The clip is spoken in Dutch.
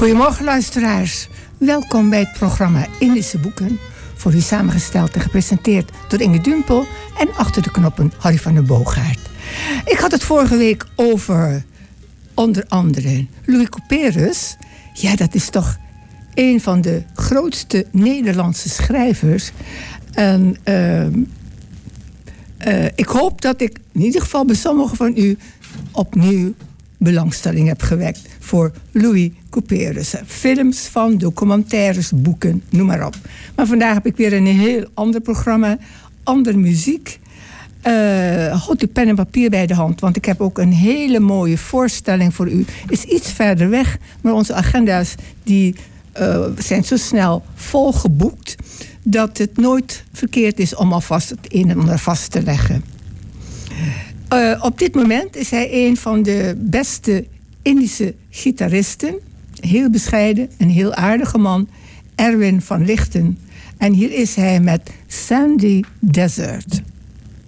Goedemorgen luisteraars. Welkom bij het programma Indische Boeken. Voor u samengesteld en gepresenteerd door Inge Dumpel en achter de knoppen Harry van der Boogaard. Ik had het vorige week over onder andere Louis Couperus. Ja, dat is toch een van de grootste Nederlandse schrijvers. En ik hoop dat ik in ieder geval bij sommigen van u opnieuw belangstelling heb gewekt voor Louis Couperus. Films van, documentaires, boeken, noem maar op. Maar vandaag heb ik weer een heel ander programma, andere muziek. Houd uw pen en papier bij de hand, want ik heb ook een hele mooie voorstelling voor u. Is iets verder weg, maar onze agenda's die zijn zo snel volgeboekt dat het nooit verkeerd is om alvast het een en ander vast te leggen. Op dit moment is hij een van de beste Indische gitaristen. Heel bescheiden, een heel aardige man. Erwin van Lichten. En hier is hij met Sandy Desert.